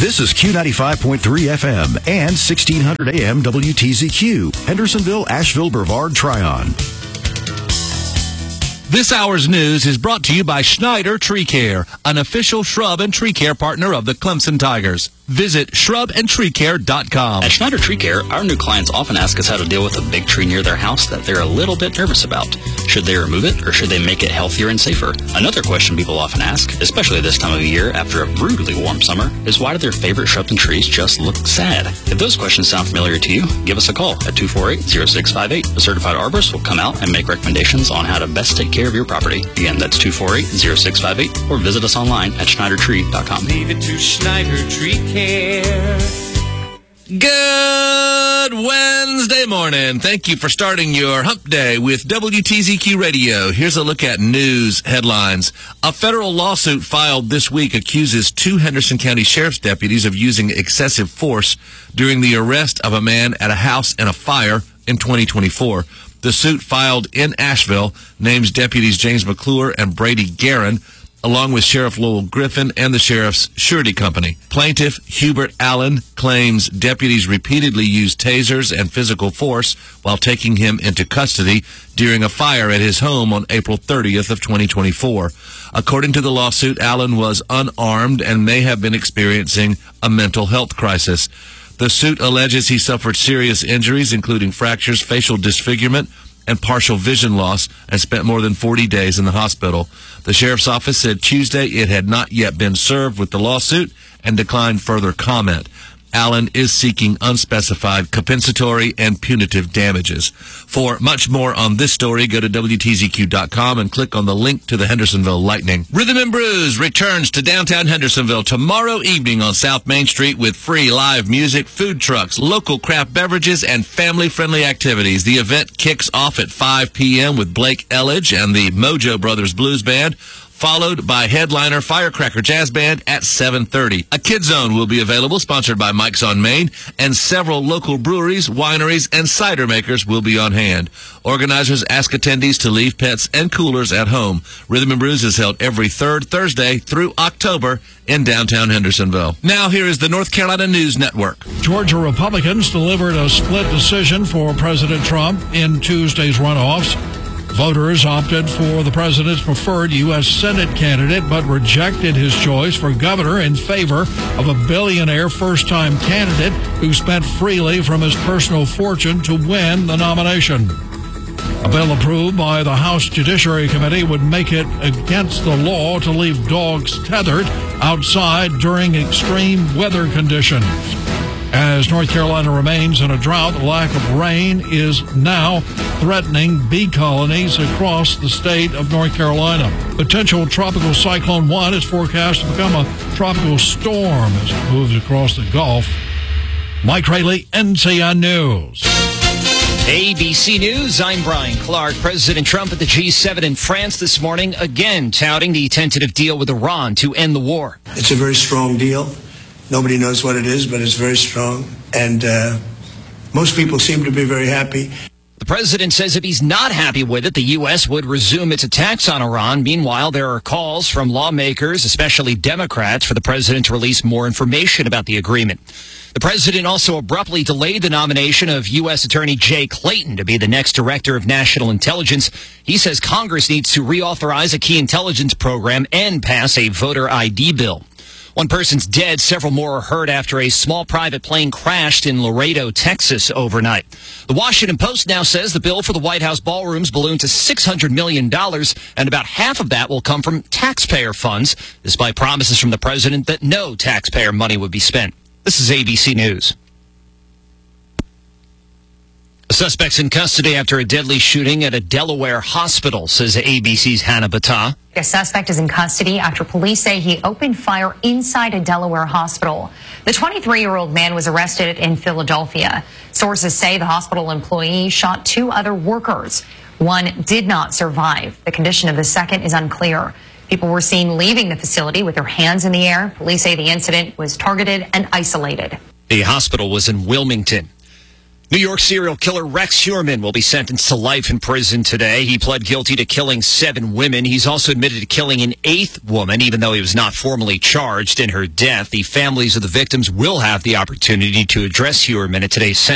This is Q95.3 FM and 1600 AM WTZQ, Hendersonville, Asheville, Brevard, Tryon. This hour's news is brought to you by Schneider Tree Care, an official shrub and tree care partner of the Clemson Tigers. Visit shrubandtreecare.com. At Schneider Tree Care, our new clients often ask us how to deal with a big tree near their house that they're a little bit nervous about. Should they remove it, or should they make it healthier and safer? Another question people often ask, especially this time of year after a brutally warm summer, is why do their favorite shrubs and trees just look sad? If those questions sound familiar to you, give us a call at 248-0658. A certified arborist will come out and make recommendations on how to best take care of your property. Again, that's 248-0658, or visit us online at schneidertree.com. Leave it to Schneider Tree Care. Good Wednesday morning. Thank you for starting your hump day with WTZQ Radio. Here's a look at news headlines. A federal lawsuit filed this week accuses 2 Henderson County Sheriff's deputies of using excessive force during the arrest of a man at a house in a fire in 2024. The suit filed in Asheville names deputies James McClure and Brady Guerin, along with Sheriff Lowell Griffin and the Sheriff's Surety Company. Plaintiff Hubert Allen claims deputies repeatedly used tasers and physical force while taking him into custody during a fire at his home on April 30th of 2024. According to the lawsuit, Allen was unarmed and may have been experiencing a mental health crisis. The suit alleges he suffered serious injuries, including fractures, facial disfigurement, and partial vision loss, and spent more than 40 days in the hospital. The sheriff's office said Tuesday it had not yet been served with the lawsuit and declined further comment. Allen is seeking unspecified compensatory and punitive damages. For much more on this story, go to WTZQ.com and click on the link to the Hendersonville Lightning. Rhythm and Brews returns to downtown Hendersonville tomorrow evening on South Main Street with free live music, food trucks, local craft beverages, and family-friendly activities. The event kicks off at 5 p.m. with Blake Elledge and the Mojo Brothers Blues Band, followed by headliner Firecracker Jazz Band at 7:30. A Kid Zone will be available, sponsored by Mike's on Main, and several local breweries, wineries, and cider makers will be on hand. Organizers ask attendees to leave pets and coolers at home. Rhythm and Brews is held every third Thursday through October in downtown Hendersonville. Now here is the North Carolina News Network. Georgia Republicans delivered a split decision for President Trump in Tuesday's runoffs. Voters opted for the president's preferred U.S. Senate candidate, but rejected his choice for governor in favor of a billionaire first-time candidate who spent freely from his personal fortune to win the nomination. A bill approved by the House Judiciary Committee would make it against the law to leave dogs tethered outside during extreme weather conditions. As North Carolina remains in a drought, the lack of rain is now threatening bee colonies across the state of North Carolina. Potential Tropical Cyclone 1 is forecast to become a tropical storm as it moves across the Gulf. Mike Rayleigh, NCN News. ABC News, I'm Brian Clark. President Trump at the G7 in France this morning, again touting the tentative deal with Iran to end the war. It's a very strong deal. Nobody knows what it is, but it's very strong. And most people seem to be very happy. The president says if he's not happy with it, the U.S. would resume its attacks on Iran. Meanwhile, there are calls from lawmakers, especially Democrats, for the president to release more information about the agreement. The president also abruptly delayed the nomination of U.S. Attorney Jay Clayton to be the next director of national intelligence. He says Congress needs to reauthorize a key intelligence program and pass a voter ID bill. One person's dead, several more are hurt after a small private plane crashed in Laredo, Texas overnight. The Washington Post now says the bill for the White House ballrooms ballooned to $600 million, and about half of that will come from taxpayer funds, despite promises from the president that no taxpayer money would be spent. This is ABC News. The suspect's in custody after a deadly shooting at a Delaware hospital, says ABC's Hannah Battah. The suspect is in custody after police say he opened fire inside a Delaware hospital. The 23-year-old man was arrested in Philadelphia. Sources say the hospital employee shot 2 other workers. One did not survive. The condition of the second is unclear. People were seen leaving the facility with their hands in the air. Police say the incident was targeted and isolated. The hospital was in Wilmington. New York serial killer Rex Heuermann will be sentenced to life in prison today. He pled guilty to killing 7 women. He's also admitted to killing an 8th woman, even though he was not formally charged in her death. The families of the victims will have the opportunity to address Heuermann at today's